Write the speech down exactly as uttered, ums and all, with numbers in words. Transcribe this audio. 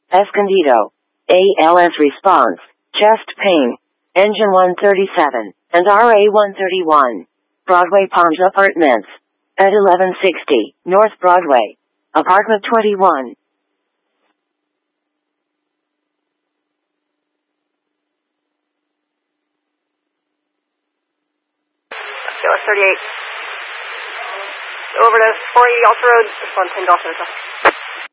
Escondido. A L S response, chest pain, engine one thirty-seven, and R A one thirty-one. Broadway Palms Apartments. At eleven sixty, North Broadway. Apartment twenty-one. thirty-eight. Over to four eighty Alta Road, respond ten Goshen.